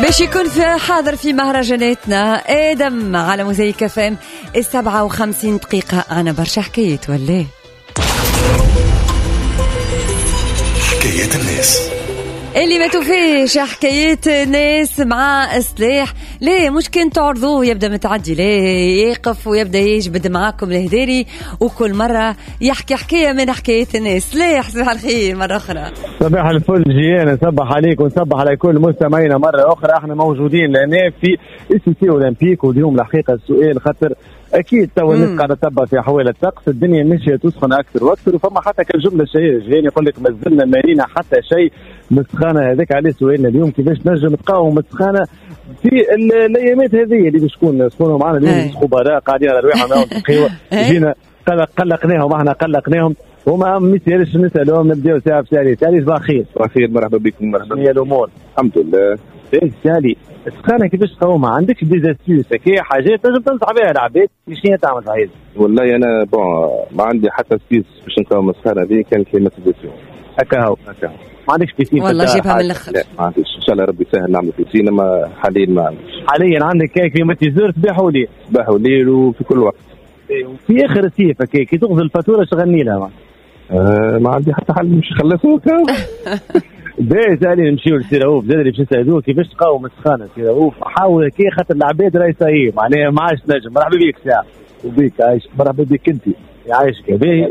باش يكون في حاضر في مهرجاناتنا آدم على موزايك FM 57 دقيقة. أنا برشا حكايات ولا حكايات الناس اللي ما توفيش حكايات ناس مع سلاح. ليه مش كان تعرضوه يبدأ متعدي، ليه يقف ويبدأ يجبد معاكم الهداري وكل مرة يحكي حكاية من حكايات الناس. سلاح صباح الخير مرة أخرى. صباح الفل جيانا، نصبح عليك ونصبح على كل مستمعينا مرة أخرى. احنا موجودين لهنا في السيتي أولمبيك، واليوم الحقيقة السؤال خاطر أكيد تو الناس قاعدة تتبع في أحوال الطقس، الدنيا ماشية تسخن أكثر وأكثر، وفما حتى كالجملة الشهيرة جيان يقول لك ما زلنا مالينا حتى شيء مسخانة. هذاك عليه سؤالنا اليوم، كيفاش نجم تقاوم السخانة في الأيامات هذه اللي باش تكونوا معنا اليوم خبراء قاعدين على رواحهم معاهم القهوة. جينا قلقناهم، احنا قلقناهم وما مثالش نسألهم. نبداو ساعة بسالي. سالي صباح الخير. صباح الخير، مرحبا بكم. مرحبا. هي الأمور؟ الحمد لله. سالي السخانة كيفاش تقاومها؟ عندك ديزاستيوس هكا حاجات تنجم تنصح بها العباد شنو تعمل في هذا؟ والله أنا ما عندي حتى سبيس باش نقاوم السخانة هذه، كان كليماتيزاسيون هكا هو. ما عندكش بيسين؟ والله جيبها من الاخر. لا ما عنديش، ان شاء الله ربي يسهل نعمل بيسين، اما حاليا ما عنديش. حاليا عندك كليماتيزور صباح وليل؟ صباح وليل وفي كل وقت. في اخر السيف هكا كي تغزل الفاتوره شغلني لها. ما عندي حتى حل، مش خلصوك. باهي سالي نمشيو لسيراوف زاد اللي باش نسالوه كيفاش تقاوم السخانه. سيراوف حاول هكا خاطر العباد راهي صايم معناها ما عادش نجم. مرحبا بك ساعه. وبيك عايش. مرحبا بك انت. يعيشك. باهي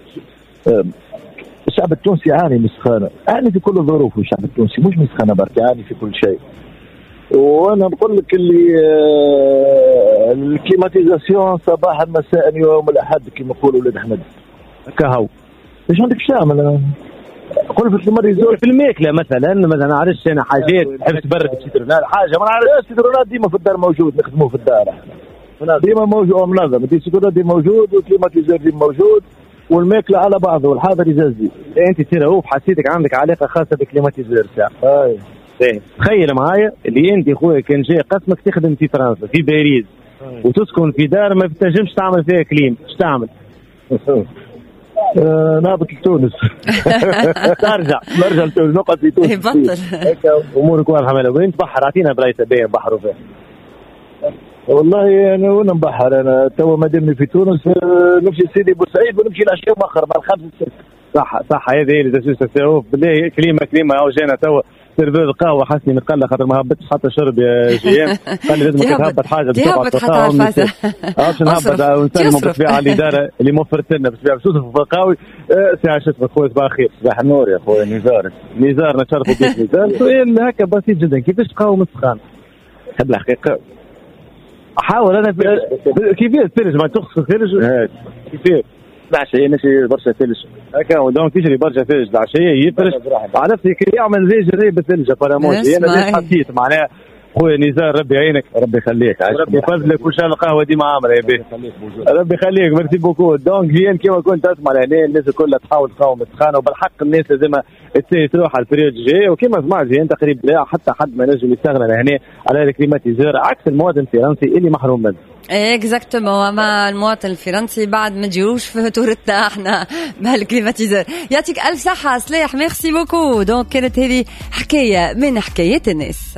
الشعب التونسي يعاني من السخانه، يعاني في كل الظروف. الشعب التونسي مش من السخانه برك، يعاني في كل شيء. وانا بقول لك اللي الكليماتيزاسيون صباحا مساء يوم الاحد كما يقولوا ولاد احمد. هكا هو. ايش عندك تعمل؟ قول في الكليماتيزور في الماكله مثلا ما نعرفش انا حاجات تحب تبرد السيترونات حاجه ما نعرفش. السيترونات ديما في الدار موجود، نخدموه في الدار احنا ديما موجود منظم. السيترونات ديما موجود والكليماتيزور ديما موجود والماكله على بعضه والحاضر يزازي. انت تيراوف حسيتك عندك علاقه خاصه بالكليماتيزور تاعك. تخيل معايا اللي انت خويا كان جاي قسمك تخدم في فرنسا في باريس وتسكن في دار ما تنجمش تعمل فيها كليم، ايش تعمل؟ نهبط لتونس. نرجع لتونس، نقعد في تونس. يبطل امورك واضحه. وين تبحر؟ اعطينا برايته باهي نبحروا فيها. والله انا وين نبحر؟ انا توا ما دامني في تونس نمشي لسيدي بورسعيد ونمشي العشاء مؤخر بعد 5 6. صح هذه هي اللي تسوي بالله. كليمه او جينا توا سيرفور القهوه حسني مقلق خاطر ما هبطش حتى شرب يا جيام. قال لي لازم تهبط حاجه تهبط حتى على الفازه. باش نهبط ونسلموا بالطبيعه على الاداره اللي موفرت لنا بالطبيعه باش تصرفوا في القهوي. ساعه شتفك خويا صباح الخير. صباح النور يا خويا. نزار نتشرفوا بك نزار. سؤال هكا بسيط جدا، كيفاش تقاوم السخان؟ حب الحقيقه حاول انا كيفاش تفرج ما تخص تفرج كيفاش العشيه ماشي برشا ثلج هكا ودونك تشري برشا ثلج العشيه يفرش على نفسك يعمل زي جري بالثلج فراموش. انا ليش حسيت معناها خويا نزار ربي يعينك. ربي يخليك. ربي يفضلك وان شاء الله القهوه ديما عامره يا بيه. ربي يخليك. ميرسي بوكو. دونك جيان كيما كنت اسمع لهنا الناس الكل تحاول تقاوم السخانه، وبالحق الناس لازم تروح على البريود الجاي. وكيما سمعت جيان تقريبا لا حتى حد ما نجم يستغنى لهنا على الكليماتيزور عكس المواطن الفرنسي اللي محروم منه. اكزاكتومون. اما المواطن الفرنسي بعد ما نجيوش في فاتورتنا احنا بهالكليماتيزور. يعطيك الف صحه سلاح. ميرسي بوكو. دونك كانت هذه حكايه من حكايات الناس.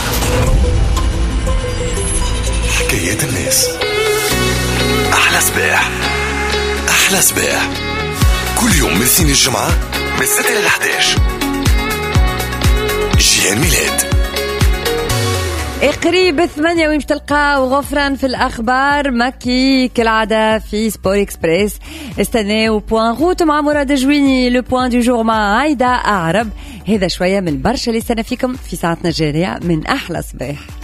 حكايات الناس. أحلى صباح. أحلى صباح كل يوم من سين الجمعة من 6 إلى 11. جيان ميلاد. قريب 8 وين تلقاو غفران في الأخبار مكي كالعادة في سبور إكسبريس. استناو بوان غوت مع مراد جويني. لو بوان دو جور مع عايدة أعرب. هذا شوية من برشا اللي استنى فيكم في ساعتنا الجارية من أحلى صباح.